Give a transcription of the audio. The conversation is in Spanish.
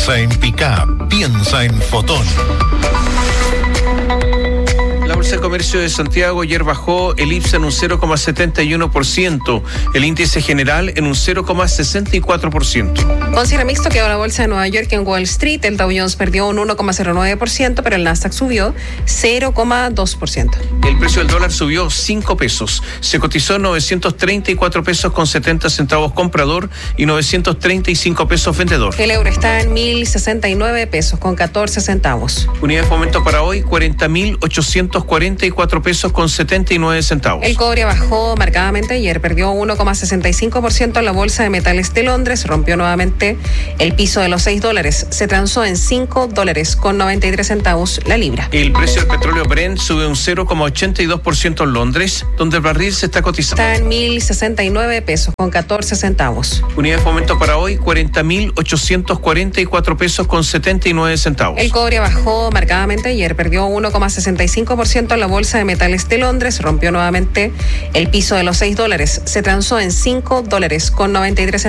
Piensa en Pickup, piensa en Fotón. La Bolsa de Comercio de Santiago ayer bajó el IPSA en un 0,71%, el índice general en un 0,64%. Con cierre mixto quedó la Bolsa de Nueva York en Wall Street. El Dow Jones perdió un 1,09%, pero el Nasdaq subió 0,2%. El precio del dólar subió 5 pesos. Se cotizó 934 pesos con 70 centavos comprador y 935 pesos vendedor. El euro está en 1.069 pesos con 14 centavos. Unidad de fomento para hoy, 40.844 pesos con 79 centavos. El cobre bajó marcadamente ayer, perdió 1,65% en la Bolsa de Metales de Londres, rompió nuevamente el piso de los $6. Se transó en $5 con 93 centavos la libra. El precio del petróleo Brent sube un 0,82% en Londres, donde el barril se está cotizando. Está en 1.069 pesos con 14 centavos. Unidad de fomento para hoy, 40.844 pesos con 79 centavos. El cobre bajó marcadamente ayer, perdió 1,65% en la Bolsa de Metales de Londres, rompió nuevamente el piso de los $6. Se transó en $5 con 93 centavos.